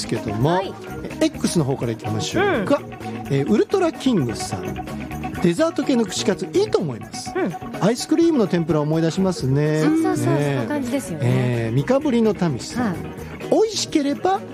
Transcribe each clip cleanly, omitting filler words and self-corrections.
ですけども、 はい、 X の方からいきましょうか、ウルトラキングさん、デザート系の串カツいいと思います、アイスクリームの天ぷらを思い出しますね。 そうそうそう、そんな感じですよね。 三日ぶりの民さん、美味しければ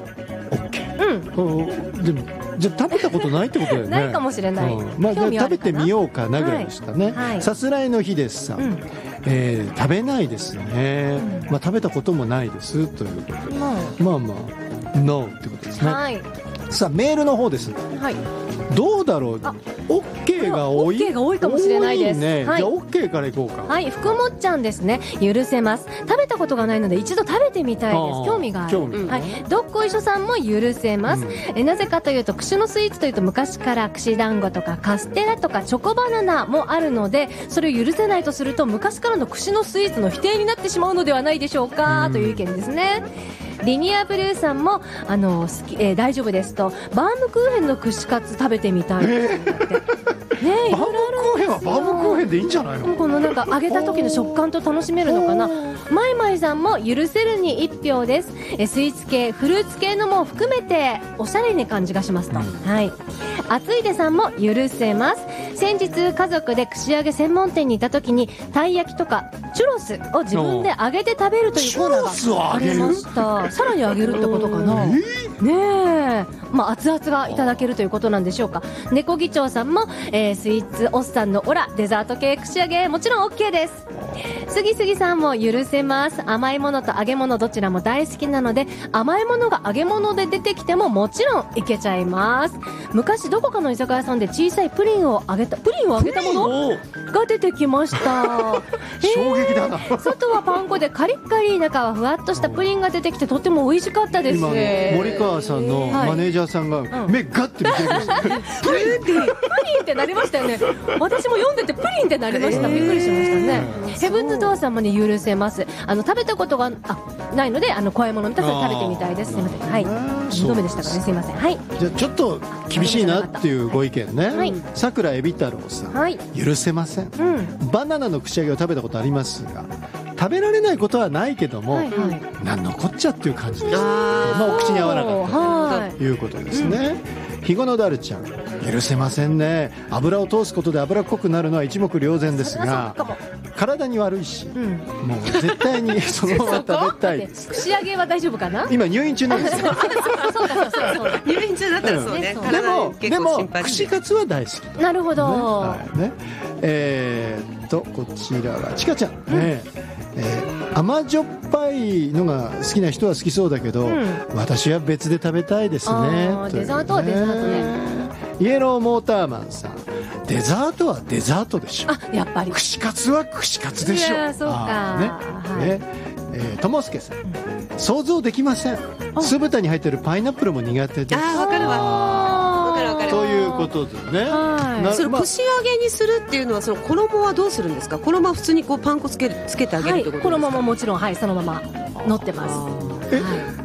OK、でもじゃあ食べたことないってことだよね。 ないかもしれない、 まあ、じゃあ食べてみようかなぐらいですかね。さすらいの日ですさん、食べないですね、まあ、食べたこともないですということで、まあまあ NO ってことですね。はい、さあメールの方ですね、はい、どうだろう、OK が多い、 OK が多いかもしれないです、 ね、はい、じゃあ OK からいこうか。 はい、福もっちゃんですね。許せます。食べたことがないので一度食べてみたいです。興味がある。はい、どっこいしょさんも許せます、なぜかというと、串のスイーツというと昔から串団子とかカステラとかチョコバナナもあるので、それを許せないとすると昔からの串のスイーツの否定になってしまうのではないでしょうか、という意見ですね。リニアブルーさんも大丈夫ですと、バームクーヘンの串カツ食べてみたいってね、いろいろあるんですよ。 バームクーヘンはバームクーヘンでいいんじゃないの。 このなんか揚げた時の食感と楽しめるのかな。マイマイさんも許せるに1票です。スイーツ系フルーツ系のも含めておしゃれな感じがしますと、はい、あついでさんも許せます。先日家族で串揚げ専門店にいた時に、たい焼きとかチュロスを自分で揚げて食べるというコーナーがありました。さらに揚げるってことかな、ねえ、まあ、熱々がいただけるということなんでしょうか。猫議長さんも、スイーツおっさんのオラデザート系串揚げもちろん OK です。すぎすぎさんも許せます。甘いものと揚げ物どちらも大好きなので、甘いものが揚げ物で出てきてももちろんいけちゃいます。昔どこかの居酒屋さんで小さいプリンを揚げたものが出てきました衝撃だな。 外はパン粉でカリッカリ、中はふわっとしたプリンが出てきてとても美味しかったです。 今森川さんのマネージャーさんが目ガッて見てるんですよ、 プリンってなりましたよね。私も読んでてプリンってなりました。びっくりしましたね。ヘブンズドアーさんもね、許せます。食べたことがないので、怖いもの見たらそれ食べてみたいです。すいません、はい、2度目でしたかね、すいません。はい、 じゃあちょっと厳しいなっていうご意見ね。さくらえび太郎さん、はい、許せません、バナナの串揚げを食べたことありますが、食べられないことはないけども、なんのこっちゃっていう感じです。まあ、お口に合わなかったということですね。肥後のダルちゃん、許せませんね。油を通すことで脂っこくなるのは一目瞭然ですが、体に悪いし、もう絶対にそのまま食べたいです。 串揚げは大丈夫かな。 今入院中なんですよ。 そうだ入院中だったらそうね、 でも串カツは大好き。 なるほど、 ね、こちらはちかちゃんね、甘じょっぱいのが好きな人は好きそうだけど、私は別で食べたいですね。 デザートはデザートね。 イエローモーターマンさん、デザートはデザートでしょ。 やっぱり串カツは串カツでしょ。 いや、そうかね。ともすけさん、想像できません。酢豚に入ってるパイナップルも苦手です。 わかるわかるということでね、 その串揚げにするっていうのは、その衣はどうするんですか。衣は普通にこうパン粉つけてあげるってことですか。 衣ももちろん、はい、そのまま乗ってます。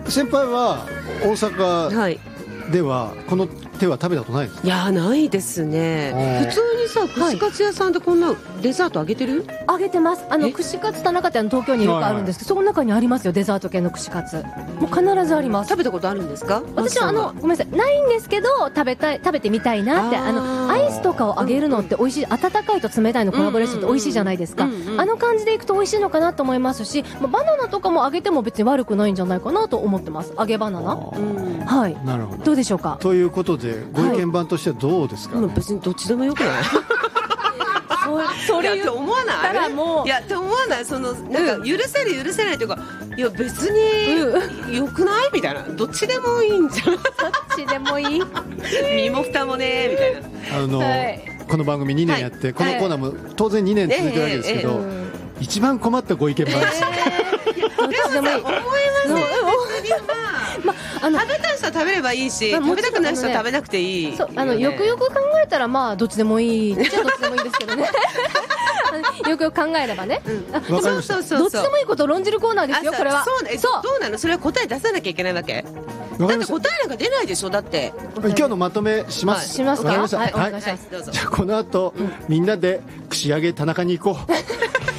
先輩は大阪ではこの手は食べたことないですか。 いや、ないですね。普通にさ、串カツ屋さんでこんなデザートあげてる。 あげてます。串カツ田中って東京によくあるんですけど、その中にありますよ、デザート系の串カツ。もう必ずあります。 食べたことあるんですか。 私はごめんなさい、ないんですけど、食べてみたいなって。アイスとかをあげるのって美味しい。温かいと冷たいのコラボレーションって美味しいじゃないですか。あの感じでいくと美味しいのかなと思いますし、バナナとかもあげても別に悪くないんじゃないかなと思ってます。揚げバナナ、はい、 なるほど。 どうでしょうか。 ということでご意見番としてはどうですか。 別にどっちでもよくない。 それって思わない。いやって思わない。そのなんか許せる許せないというか、いや別によくないみたいな。どっちでもいいんじゃない。どっちでもいい。 身も蓋もねみたいな。 この番組2年やって、このコーナーも当然2年続いてるわけですけど、一番困ったご意見番です。 どっちでもいい。思います食べたい人は食べればいいし、食べたくない人は食べなくていい。 よくよく考えたら、まあどっちでもいい。じゃあどっちでもいいですけどね。よくよく考えればね。 そうどっちでもいいことを論じるコーナーですよ、これは。 そうなの。それは答え出さなきゃいけないわけ。だって答えなんか出ないでしょ。だって今日のまとめします。 しますか。はい、お願いします。 じゃあこの後みんなで串揚げ田中に行こう。